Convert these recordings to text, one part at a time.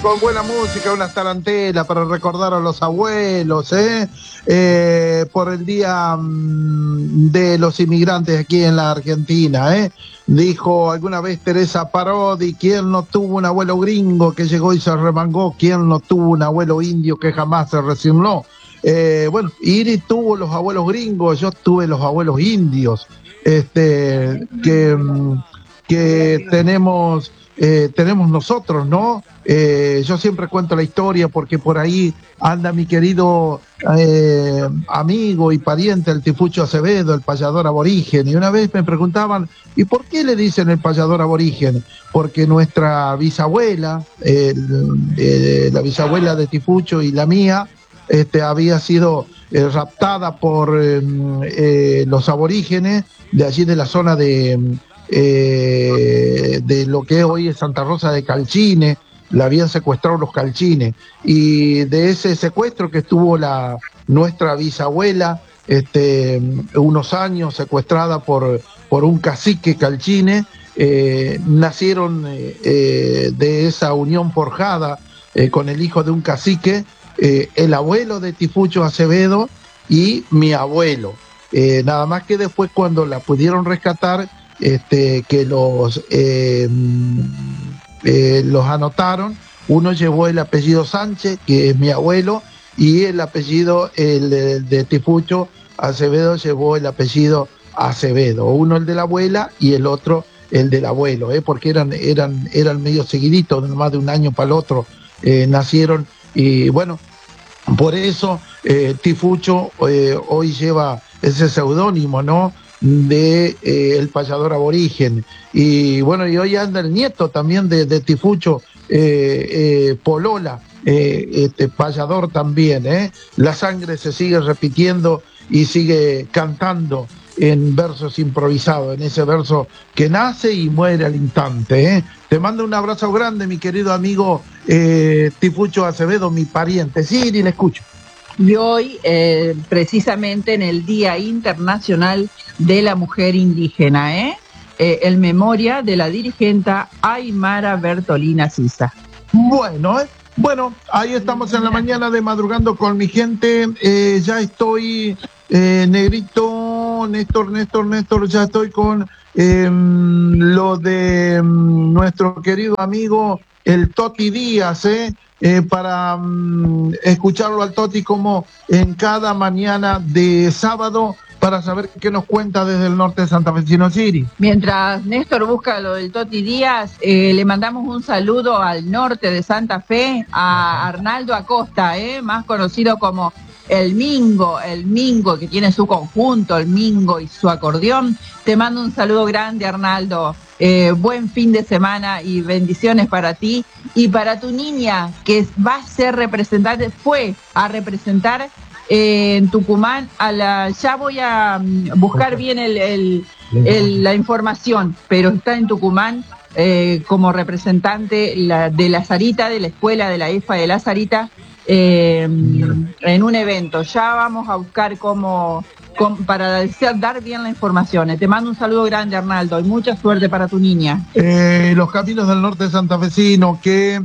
Con buena música, unas tarantelas para recordar a los abuelos, por el día de los inmigrantes aquí en la Argentina, Dijo alguna vez Teresa Parodi: ¿quién no tuvo un abuelo gringo que llegó y se remangó? ¿Quién no tuvo un abuelo indio que jamás se resignó? Bueno, Iris tuvo los abuelos gringos, yo tuve los abuelos indios, que tenemos nosotros, ¿no? Yo siempre cuento la historia porque por ahí anda mi querido amigo y pariente, el Tifucho Acevedo, el payador aborigen, y una vez me preguntaban: ¿y por qué le dicen el payador aborigen? Porque nuestra bisabuela, la bisabuela de Tifucho y la mía, había sido raptada por los aborígenes de allí de la zona de lo que hoy es Santa Rosa de Calchine. La habían secuestrado los calchines, y de ese secuestro que estuvo nuestra bisabuela unos años secuestrada por un cacique calchine, nacieron de esa unión forjada con el hijo de un cacique, el abuelo de Tifucho Acevedo y mi abuelo. Nada más que después, cuando la pudieron rescatar, que los anotaron. Uno llevó el apellido Sánchez, que es mi abuelo, y el apellido el de Tifucho Acevedo llevó el apellido Acevedo. Uno el de la abuela y el otro el del abuelo, porque eran medio seguiditos, más de un año para el otro nacieron. Y bueno, por eso Tifucho hoy lleva ese seudónimo, ¿no?, de el payador aborigen. Y bueno, y hoy anda el nieto también de Tifucho, Polola, payador también. La sangre se sigue repitiendo y sigue cantando en versos improvisados, en ese verso que nace y muere al instante. Te mando un abrazo grande, mi querido amigo Tifucho Acevedo, mi pariente. Sí, ni le escucho. Y hoy, precisamente en el Día Internacional de la Mujer Indígena, en memoria de la dirigente Aymara Bertolina Sisa. Bueno, ahí estamos en la mañana de Madrugando con mi gente. Ya estoy, Negrito, Néstor, ya estoy con lo de nuestro querido amigo el Toti Díaz, para escucharlo al Toti como en cada mañana de sábado, para saber qué nos cuenta desde el norte de Santa Fe City. Mientras Néstor busca lo del Toti Díaz, le mandamos un saludo al norte de Santa Fe, a Arnaldo Acosta, más conocido como el Mingo, que tiene su conjunto, el Mingo y su acordeón. Te mando un saludo grande, Arnaldo. Buen fin de semana y bendiciones para ti y para tu niña, que va a ser representante, fue a representar en Tucumán. Ya voy a buscar bien la información, pero está en Tucumán como representante de la Sarita, de la escuela de la EFA de la Sarita, en un evento. Ya vamos a buscar para dar bien la información. Te mando un saludo grande, Arnaldo, y mucha suerte para tu niña. Los caminos del norte santafesino que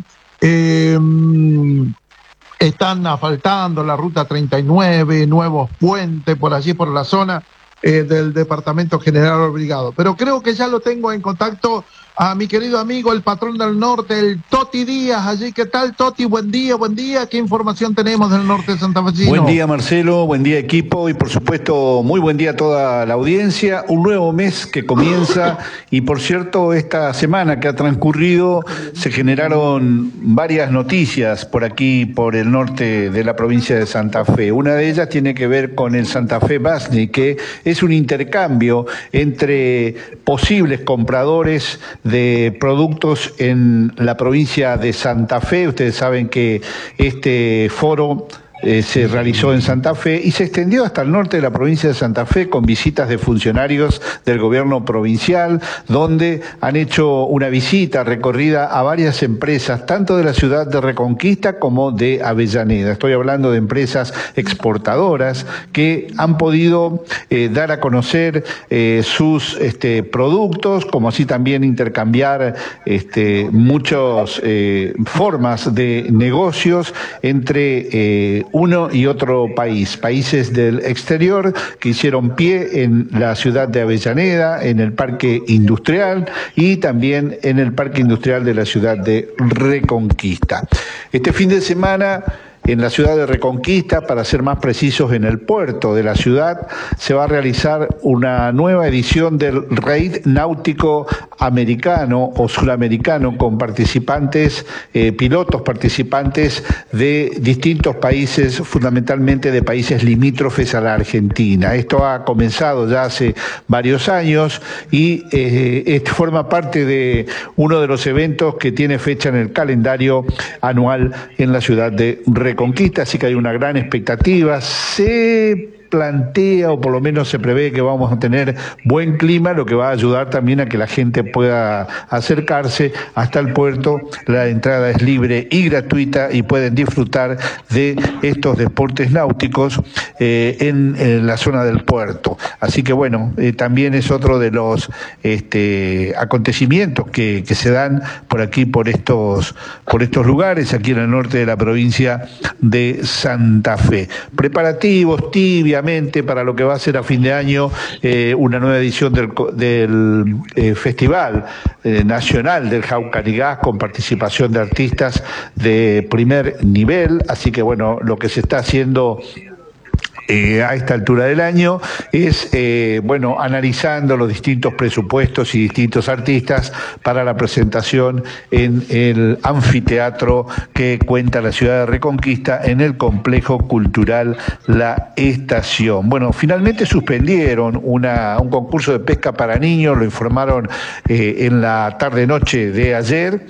están asfaltando la ruta 39, nuevos puentes por allí, por la zona del Departamento General Obligado. Pero creo que ya lo tengo en contacto a mi querido amigo, el patrón del norte, el Toti Díaz. Allí, ¿qué tal, Toti? Buen día. ¿Qué información tenemos del norte de Santa Fe? Buen día, Marcelo, buen día, equipo, y por supuesto, muy buen día a toda la audiencia. Un nuevo mes que comienza, y por cierto, esta semana que ha transcurrido se generaron varias noticias por aquí, por el norte de la provincia de Santa Fe. Una de ellas tiene que ver con el Santa Fe Basni, que es un intercambio entre posibles compradores de productos en la provincia de Santa Fe. Ustedes saben que este foro se realizó en Santa Fe y se extendió hasta el norte de la provincia de Santa Fe con visitas de funcionarios del gobierno provincial, donde han hecho una visita recorrida a varias empresas, tanto de la ciudad de Reconquista como de Avellaneda. Estoy hablando de empresas exportadoras que han podido dar a conocer sus productos, como así también intercambiar muchas formas de negocios entre uno y otro país, países del exterior que hicieron pie en la ciudad de Avellaneda, en el parque industrial y también en el parque industrial de la ciudad de Reconquista. Este fin de semana, en la ciudad de Reconquista, para ser más precisos, en el puerto de la ciudad, se va a realizar una nueva edición del Raid Náutico Americano o Suramericano con participantes, pilotos participantes de distintos países, fundamentalmente de países limítrofes a la Argentina. Esto ha comenzado ya hace varios años y forma parte de uno de los eventos que tiene fecha en el calendario anual en la ciudad de Reconquista, así que hay una gran expectativa. Se plantea, o por lo menos se prevé, que vamos a tener buen clima, lo que va a ayudar también a que la gente pueda acercarse hasta el puerto. La entrada es libre y gratuita y pueden disfrutar de estos deportes náuticos en la zona del puerto. Así que bueno, también es otro de los acontecimientos que se dan por aquí, por estos lugares, aquí en el norte de la provincia de Santa Fe. Preparativos tibiamente para lo que va a ser a fin de año una nueva edición del Festival Nacional del Jaucarigás, con participación de artistas de primer nivel. Así que bueno, lo que se está haciendo a esta altura del año es, analizando los distintos presupuestos y distintos artistas para la presentación en el anfiteatro que cuenta la ciudad de Reconquista en el complejo cultural La Estación. Bueno, finalmente suspendieron un concurso de pesca para niños, lo informaron en la tarde-noche de ayer.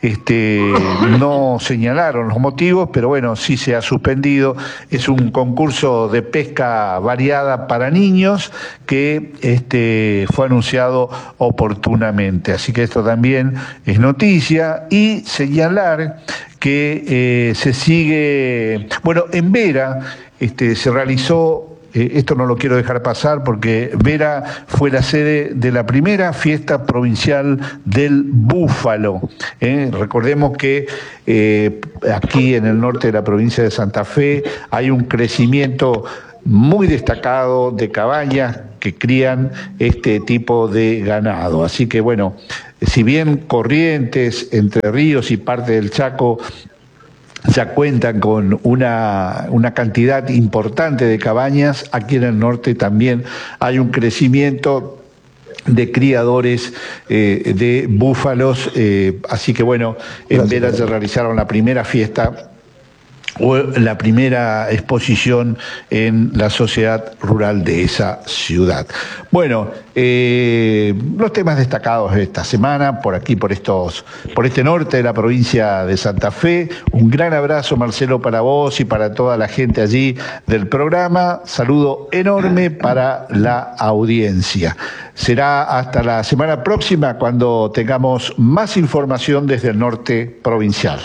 No señalaron los motivos, pero bueno, sí se ha suspendido. Es un concurso de pesca variada para niños que fue anunciado oportunamente. Así que esto también es noticia. Y señalar que se sigue, en Vera se realizó, esto no lo quiero dejar pasar porque Vera fue la sede de la primera fiesta provincial del búfalo. Recordemos que aquí en el norte de la provincia de Santa Fe hay un crecimiento muy destacado de cabañas que crían este tipo de ganado. Así que bueno, si bien Corrientes, Entre Ríos y parte del Chaco ya cuentan con una cantidad importante de cabañas, aquí en el norte también hay un crecimiento de criadores de búfalos, así que bueno, en Vera se realizaron la primera fiesta o la primera exposición en la sociedad rural de esa ciudad. Bueno, los temas destacados de esta semana, por aquí, por este norte de la provincia de Santa Fe. Un gran abrazo, Marcelo, para vos y para toda la gente allí del programa. Saludo enorme para la audiencia. Será hasta la semana próxima cuando tengamos más información desde el norte provincial.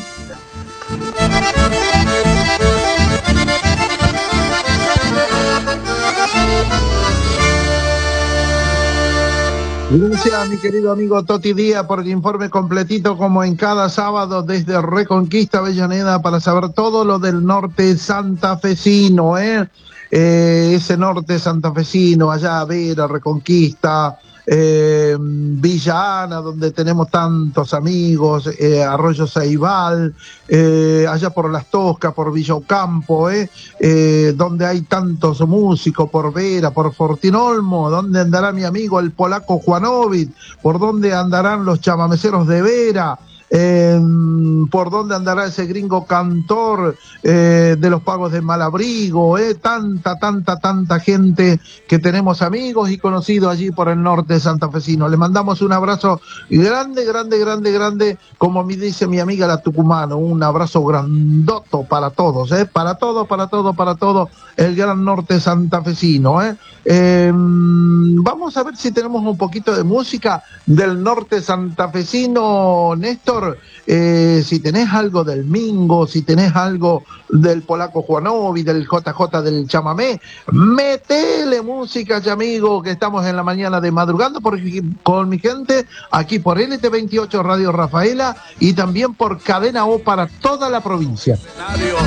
Gracias, mi querido amigo Toti Díaz, por el informe completito, como en cada sábado, desde Reconquista, Avellaneda, para saber todo lo del norte santafesino, ese norte santafesino, allá Vera, Reconquista, Villa Ana, donde tenemos tantos amigos, Arroyo Ceibal, allá por Las Toscas, por Villa Ocampo, donde hay tantos músicos, por Vera, por Fortinolmo, donde andará mi amigo el polaco Juanovic, por donde andarán los chamameceros de Vera, por dónde andará ese gringo cantor de los pagos de Malabrigo, tanta gente que tenemos amigos y conocidos allí por el norte santafesino. Le mandamos un abrazo grande, como me dice mi amiga la Tucumano, un abrazo grandoto para todos, para todo el gran norte santafesino. Vamos a ver si tenemos un poquito de música del norte santafesino, Néstor. Si tenés algo del Mingo, si tenés algo del polaco Juanovi, del JJ del chamamé, metele música, ya amigo, que estamos en la mañana de madrugando con mi gente, aquí por LT28 Radio Rafaela y también por Cadena O para toda la provincia.